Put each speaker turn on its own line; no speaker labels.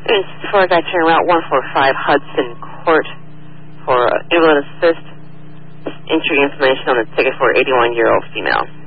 before I got here, Route 145 Hudson Court for ambulance assist. Entry information on the ticket for 81-year-old female.